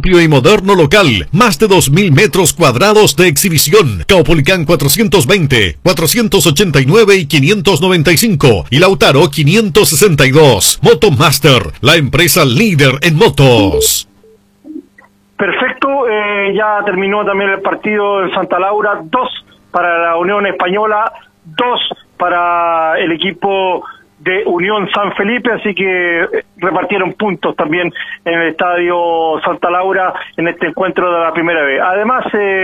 amplio y moderno local, más de 2.000 metros cuadrados de exhibición. Caupolicán 420, 489 y 595 y Lautaro 562. Motomaster, la empresa líder en motos. Perfecto, ya terminó también el partido en Santa Laura, 2 para la Unión Española, 2 para el equipo de Unión San Felipe, así que repartieron puntos también en el estadio Santa Laura en este encuentro de la primera vez. Además,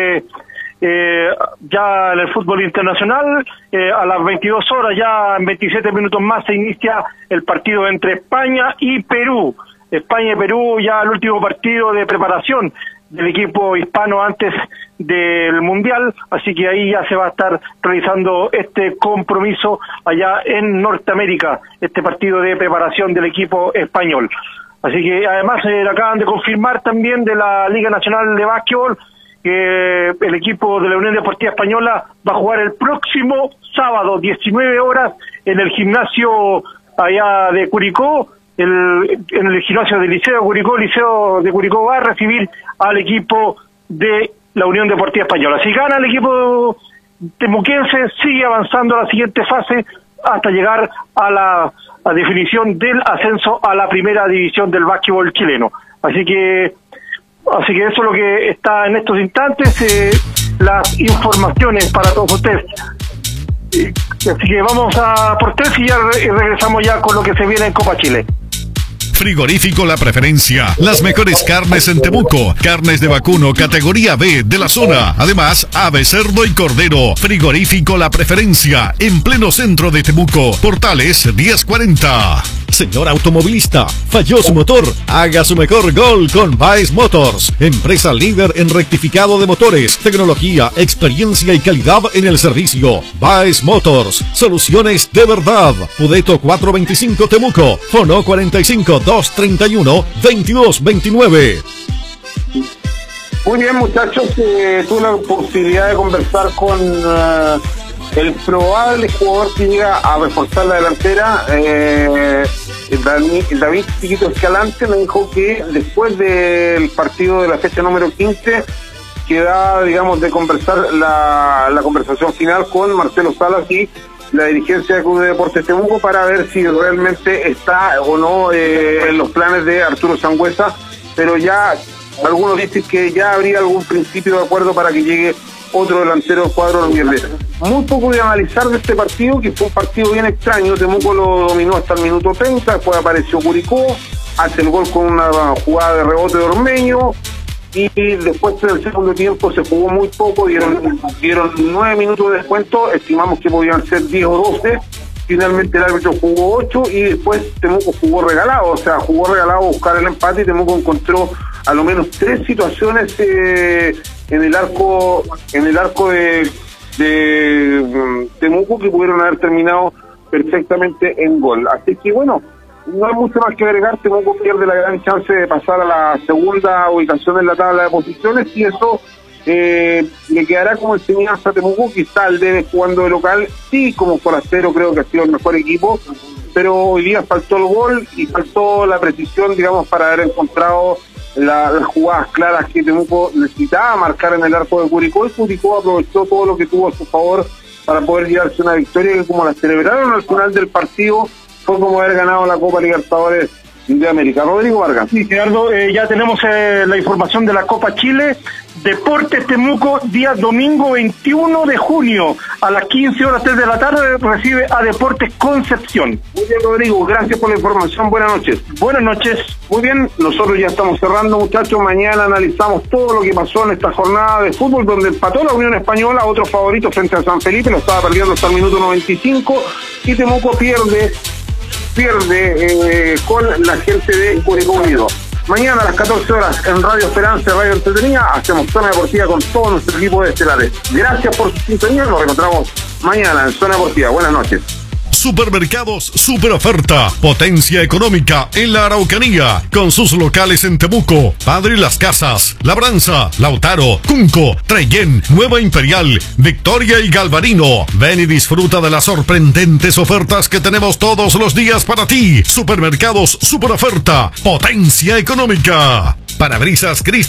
ya en el fútbol internacional, a las 22 horas, ya en 27 minutos más, se inicia el partido entre España y Perú. España y Perú, ya el último partido de preparación del equipo hispano antes del Mundial, así que ahí ya se va a estar realizando este compromiso allá en Norteamérica, este partido de preparación del equipo español. Así que además acaban de confirmar también de la Liga Nacional de Básquetbol que el equipo de la Unión Deportiva Española va a jugar el próximo sábado, 19 horas, en el gimnasio allá de Curicó, en el gimnasio del Liceo de Curicó va a recibir al equipo de la Unión Deportiva Española. Si gana el equipo temuquense, sigue avanzando a la siguiente fase hasta llegar a la definición del ascenso a la primera división del básquetbol chileno. Así que eso es lo que está en estos instantes, las informaciones para todos ustedes. Así que vamos a por 3 y ya regresamos ya con lo que se viene en Copa Chile. Frigorífico La Preferencia. Las mejores carnes en Temuco. Carnes de vacuno categoría B de la zona. Además, ave, cerdo y cordero. Frigorífico La Preferencia. En pleno centro de Temuco. Portales 1040. Señor automovilista, falló su motor. Haga su mejor gol con Baez Motors. Empresa líder en rectificado de motores. Tecnología, experiencia y calidad en el servicio. Baez Motors. Soluciones de verdad. Pudeto 425 Temuco. Fono 45-231-2229. Muy bien, muchachos, tuve la posibilidad de conversar con el probable jugador que llega a reforzar la delantera. David Chiquito Escalante me dijo que después del partido de la fecha número 15 queda, digamos, de conversar la conversación final con Marcelo Salas y la dirigencia del Club de Deportes Temuco para ver si realmente está o no en los planes de Arturo Sangüesa, pero ya algunos dicen que ya habría algún principio de acuerdo para que llegue otro delantero del cuadro verde. Muy poco de analizar de este partido, que fue un partido bien extraño. Temuco lo dominó hasta el minuto 30, después apareció Curicó, hace el gol con una jugada de rebote de Ormeño, y después en el segundo tiempo se jugó muy poco, dieron 9 minutos de descuento, estimamos que podían ser 10 o 12, finalmente el árbitro jugó 8 y después Temuco jugó regalado, jugó regalado a buscar el empate y Temuco encontró a lo menos 3 situaciones en el arco de Temuco que pudieron haber terminado perfectamente en gol. Así que bueno, no hay mucho más que agregar. Temuco pierde la gran chance de pasar a la segunda ubicación en la tabla de posiciones y eso le quedará como enseñanza a Temuco. Quizá el debe jugando de local, sí, como forastero creo que ha sido el mejor equipo, pero hoy día faltó el gol y faltó la precisión, digamos, para haber encontrado las jugadas claras que Temuco necesitaba marcar en el arco de Curicó, y Curicó aprovechó todo lo que tuvo a su favor para poder llevarse una victoria que, como la celebraron al final del partido, fue como haber ganado la Copa Libertadores de América. Rodrigo Vargas. Sí, Gerardo, ya tenemos la información de la Copa Chile. Deportes Temuco, día domingo 21 de junio, a las 15 horas 3 de la tarde, recibe a Deportes Concepción. Muy bien, Rodrigo, gracias por la información, buenas noches. Buenas noches. Muy bien, nosotros ya estamos cerrando, muchachos. Mañana analizamos todo lo que pasó en esta jornada de fútbol, donde empató la Unión Española, otro favorito frente a San Felipe, lo estaba perdiendo hasta el minuto 95, y Temuco pierde con la gente de Curicó Unido. Mañana a las 14 horas en Radio Esperanza, Radio Entretenida, hacemos Zona Deportiva con todo nuestro equipo de estelares. Gracias por su sintonía, nos reencontramos mañana en Zona Deportiva. Buenas noches. Supermercados Super Oferta, potencia económica en la Araucanía, con sus locales en Temuco, Padre Las Casas, Labranza, Lautaro, Cunco, Trellén, Nueva Imperial, Victoria y Galvarino. Ven y disfruta de las sorprendentes ofertas que tenemos todos los días para ti. Supermercados Super Oferta, potencia económica. Parabrisas Cristian